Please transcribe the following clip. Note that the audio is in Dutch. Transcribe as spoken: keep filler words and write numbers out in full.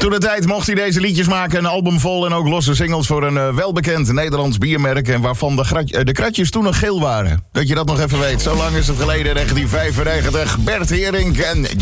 Toen de tijd mocht hij deze liedjes maken, een album vol en ook losse singles voor een uh, welbekend Nederlands biermerk en waarvan de, grat, uh, de kratjes toen nog geel waren. Dat je dat nog even weet. Zo lang is het geleden, negentien vijfennegentig. Bert Haring en